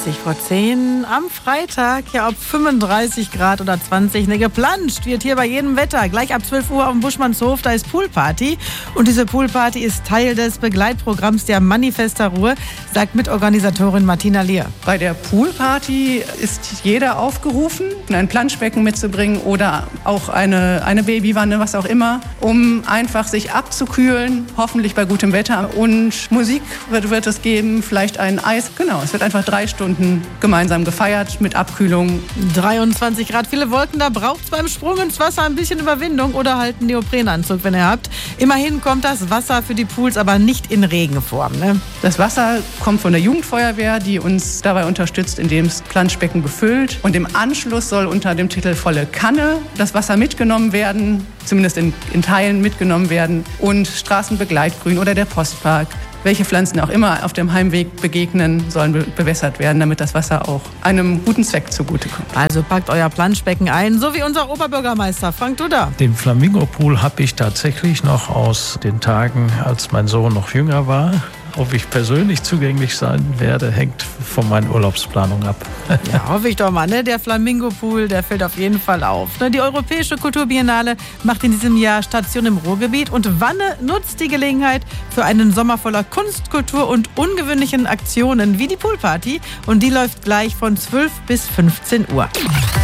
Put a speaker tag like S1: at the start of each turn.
S1: 20 vor 10 am Freitag, ja ob 35 Grad oder 20. Geplanscht wird hier bei jedem Wetter. Gleich ab 12 Uhr auf dem Buschmannshof, da ist Poolparty. Und diese Poolparty ist Teil des Begleitprogramms der Manifester Ruhr, sagt Mitorganisatorin Martina Lehr.
S2: Bei der Poolparty ist jeder aufgerufen, ein Planschbecken mitzubringen oder auch eine Babywanne, was auch immer, um einfach sich abzukühlen, hoffentlich bei gutem Wetter. Und Musik wird es geben, vielleicht ein Eis. Genau, es wird einfach 3 Stunden gemeinsam gefeiert mit Abkühlung.
S1: 23 Grad, viele Wolken, da braucht es beim Sprung ins Wasser ein bisschen Überwindung oder halt einen Neoprenanzug, wenn ihr habt. Immerhin kommt das Wasser für die Pools aber nicht in Regenform, ne?
S2: Das Wasser kommt von der Jugendfeuerwehr, die uns dabei unterstützt, indem es Planschbecken befüllt. Und im Anschluss soll unter dem Titel Volle Kanne das Wasser mitgenommen werden, zumindest in Teilen mitgenommen werden. Und Straßenbegleitgrün oder der Postpark, welche Pflanzen auch immer auf dem Heimweg begegnen, sollen bewässert werden, damit das Wasser auch einem guten Zweck zugutekommt.
S1: Also packt euer Planschbecken ein, so wie unser Oberbürgermeister Frank Duda.
S3: Den Flamingo-Pool habe ich tatsächlich noch aus den Tagen, als mein Sohn noch jünger war. Ob ich persönlich zugänglich sein werde, hängt von meinen Urlaubsplanungen ab.
S1: Ja, hoffe ich doch mal, ne? Der Flamingo-Pool, der fällt auf jeden Fall auf. Die Europäische Kulturbiennale macht in diesem Jahr Station im Ruhrgebiet und Wanne nutzt die Gelegenheit für einen Sommer voller Kunst, Kultur und ungewöhnlichen Aktionen wie die Poolparty. Und die läuft gleich von 12 bis 15 Uhr.